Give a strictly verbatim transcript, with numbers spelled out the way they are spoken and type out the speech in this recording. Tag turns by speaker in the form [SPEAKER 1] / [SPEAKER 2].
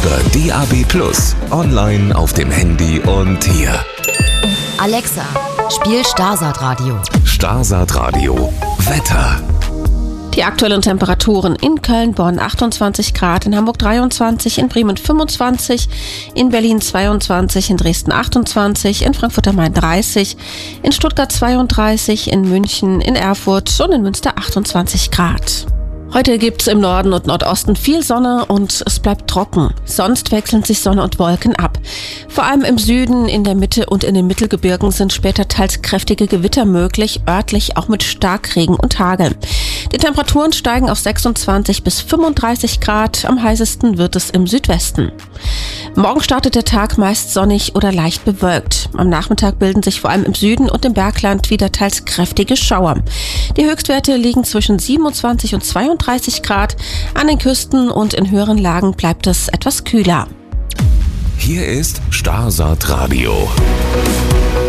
[SPEAKER 1] über D A B plus, online auf dem Handy und hier.
[SPEAKER 2] Alexa, spiel Starsat Radio.
[SPEAKER 1] Starsat Radio. Wetter.
[SPEAKER 3] Die aktuellen Temperaturen in Köln, Bonn achtundzwanzig Grad, in Hamburg dreiundzwanzig, in Bremen fünfundzwanzig, in Berlin zweiundzwanzig, in Dresden achtundzwanzig, in Frankfurt am Main dreißig, in Stuttgart zweiunddreißig, in München, in Erfurt und in Münster achtundzwanzig Grad. Heute gibt's im Norden und Nordosten viel Sonne und es bleibt trocken. Sonst wechseln sich Sonne und Wolken ab. Vor allem im Süden, in der Mitte und in den Mittelgebirgen sind später teils kräftige Gewitter möglich, örtlich auch mit Starkregen und Hagel. Die Temperaturen steigen auf sechsundzwanzig bis fünfunddreißig Grad, am heißesten wird es im Südwesten. Morgen startet der Tag meist sonnig oder leicht bewölkt. Am Nachmittag bilden sich vor allem im Süden und im Bergland wieder teils kräftige Schauer. Die Höchstwerte liegen zwischen siebenundzwanzig und zweiunddreißig Grad. An den Küsten und in höheren Lagen bleibt es etwas kühler.
[SPEAKER 1] Hier ist Starsat Radio.